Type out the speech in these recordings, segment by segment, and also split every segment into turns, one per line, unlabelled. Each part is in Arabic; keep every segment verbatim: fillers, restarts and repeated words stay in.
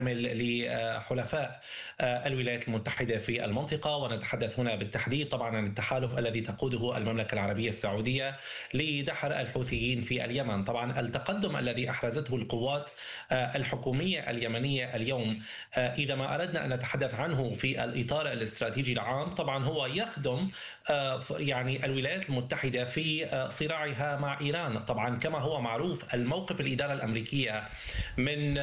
لحلفاء الولايات المتحدة في المنطقة، ونتحدث هنا بالتحديد طبعا عن التحالف الذي تقوده المملكة العربية السعودية لدحر الحوثيين في اليمن. طبعا التقدم الذي أحرزته القوات الحكومية اليمنية اليوم، إذا ما أردنا أن نتحدث عنه في الإطار الاستراتيجي العام، طبعا هو يخدم يعني الولايات المتحدة في صراعها مع إيران. طبعا كما هو معروف، الموقف الإدارة الأمريكية من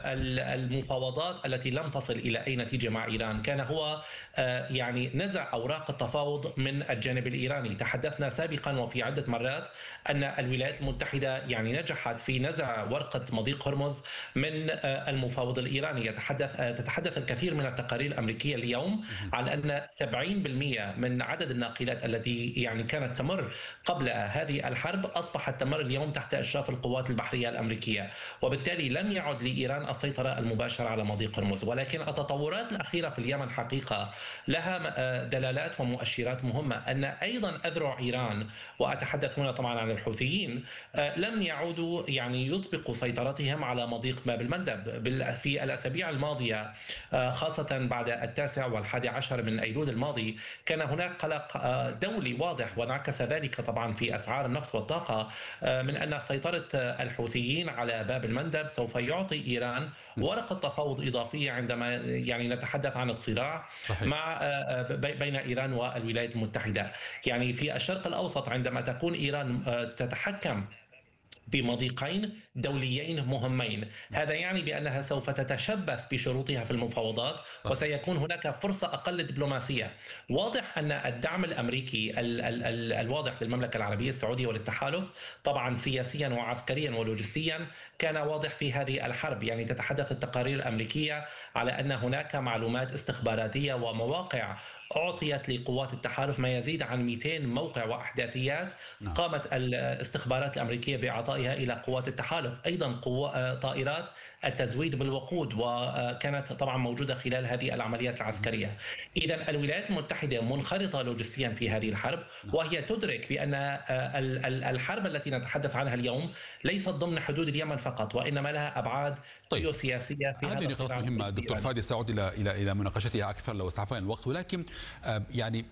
المفاوضات التي لم تصل إلى أي نتيجة مع إيران كان هو يعني نزع أوراق التفاوض من الجانب الإيراني. تحدثنا سابقا وفي عدة مرات أن الولايات المتحدة يعني نجحت في نزع ورقة مضيق هرمز من المفاوض الإيراني. يتحدث تتحدث الكثير من التقارير الأمريكية اليوم عن أن سبعين بالمئة من عدد الناقلات التي يعني كانت تمر قبل هذه الحرب أصبحت تمر اليوم تحت إشراف القوات البحرية الأمريكية، وبالتالي لم يعد لإيران السيطرة المباشرة على مضيق هرمز. ولكن التطورات الأخيرة في اليمن حقيقة لها دلالات ومؤشرات مهمة أن أيضا أذرع إيران، وأتحدث هنا طبعا عن الحوثيين، لم يعودوا يعني يطبقوا سيطرتهم على مضيق باب المندب. في الأسابيع الماضية خاصة بعد التاسع والحادي عشر من أيلول الماضي كان هناك قلق دولي واضح، وانعكس ذلك طبعا في أسعار النفط والطاقة، من أن سيطرة الحوثيين على باب المندب سوف يعطي إيران ورقة تفاوض إضافية عندما يعني نتحدث عن الصراع صحيح. مع بين إيران والولايات المتحدة. يعني في الشرق الأوسط عندما تكون إيران تتحكم بمضيقين دوليين مهمين، هذا يعني بأنها سوف تتشبث بشروطها في المفاوضات صح. وسيكون هناك فرصة أقل دبلوماسية. واضح أن الدعم الأمريكي ال ال ال الواضح للمملكة العربية السعودية وللتحالف طبعا سياسيا وعسكريا ولوجستيا كان واضح في هذه الحرب. يعني تتحدث التقارير الأمريكية على أن هناك معلومات استخباراتية ومواقع أعطيت لقوات التحالف، ما يزيد عن مئتين موقع وأحداثيات نعم. قامت الاستخبارات الأمريكية بإعطائها إلى قوات التحالف. أيضا قوة طائرات التزويد بالوقود وكانت طبعا موجودة خلال هذه العمليات العسكرية. إذن الولايات المتحدة منخرطة لوجستيا في هذه الحرب، وهي تدرك بأن الحرب التي نتحدث عنها اليوم ليست ضمن حدود اليمن فقط، وإنما لها أبعاد طيب. جيوسياسية في
هذه نقاط مهمة دكتور فادي، سأعود إلى إلى إلى مناقشتها أكثر لو استعفانا الوقت، ولكن يعني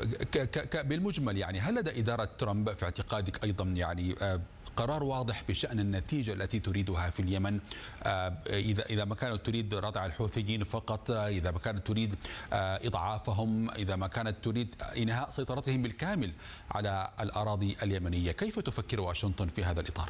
بالمجمل يعني هل لدى إدارة ترامب في اعتقادك أيضا يعني قرار واضح بشأن النتيجة التي تريدها في اليمن؟ إذا إذا ما كانت تريد ردع الحوثيين فقط، إذا ما كانت تريد إضعافهم، إذا ما كانت تريد إنهاء سيطرتهم بالكامل على الأراضي اليمنية، كيف تفكر واشنطن في هذا الإطار؟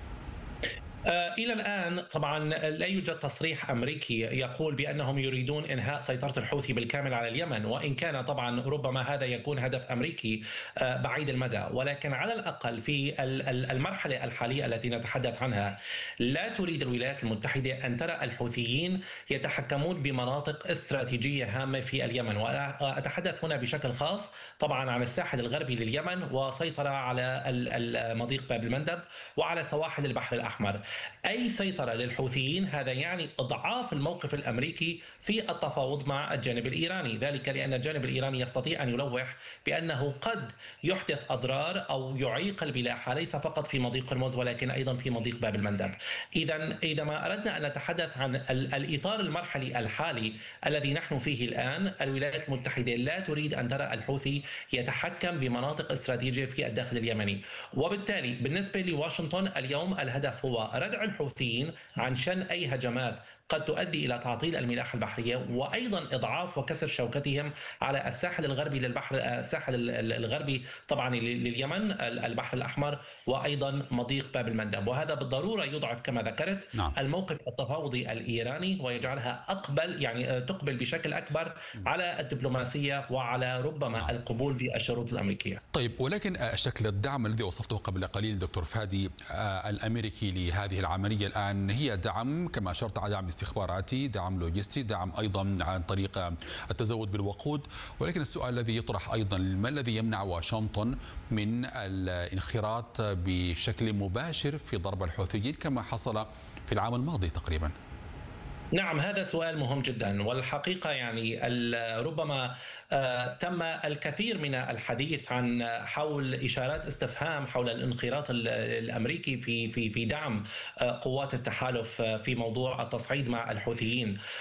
إلى الآن طبعا لا يوجد تصريح أمريكي يقول بأنهم يريدون إنهاء سيطرة الحوثي بالكامل على اليمن، وإن كان طبعا ربما هذا يكون هدف أمريكي بعيد المدى، ولكن على الأقل في المرحلة الحالية التي نتحدث عنها لا تريد الولايات المتحدة أن ترى الحوثيين يتحكمون بمناطق استراتيجية هامة في اليمن. وأتحدث هنا بشكل خاص طبعا عن الساحل الغربي لليمن وسيطرة على المضيق باب المندب وعلى سواحل البحر الأحمر. أي سيطرة للحوثيين هذا يعني إضعاف الموقف الأمريكي في التفاوض مع الجانب الإيراني، ذلك لأن الجانب الإيراني يستطيع أن يلوح بأنه قد يحدث أضرار أو يعيق البلاحة ليس فقط في مضيق هرمز ولكن أيضا في مضيق باب المندب. إذا إذا ما أردنا أن نتحدث عن الإطار المرحلي الحالي الذي نحن فيه الآن، الولايات المتحدة لا تريد أن ترى الحوثي يتحكم بمناطق استراتيجية في الداخل اليمني، وبالتالي بالنسبة لواشنطن اليوم الهدف هو ردع الحوثيين عن شن أي هجمات قد تؤدي إلى تعطيل الملاحة البحرية، وأيضا إضعاف وكسر شوكتهم على الساحل الغربي للبحر الساحل الغربي طبعا لليمن، البحر الأحمر، وأيضا مضيق باب المندب. وهذا بالضرورة يضعف كما ذكرت نعم. الموقف التفاوضي الإيراني ويجعلها أقبل يعني تقبل بشكل أكبر على الدبلوماسية وعلى ربما نعم. القبول بالشروط الأمريكية.
طيب، ولكن شكل الدعم الذي وصفته قبل قليل دكتور فادي الأمريكي لهذه العملية الآن هي دعم كما أشرت على دعم استخباراتي، دعم لوجستي، دعم أيضا عن طريق التزود بالوقود، ولكن السؤال الذي يطرح أيضا ما الذي يمنع واشنطن من الانخراط بشكل مباشر في ضرب الحوثيين كما حصل في العام الماضي تقريبا؟
نعم، هذا سؤال مهم جدا، والحقيقة يعني ربما تم الكثير من الحديث عن حول إشارات استفهام حول الانخراط الأمريكي في في في دعم قوات التحالف في موضوع التصعيد مع الحوثيين.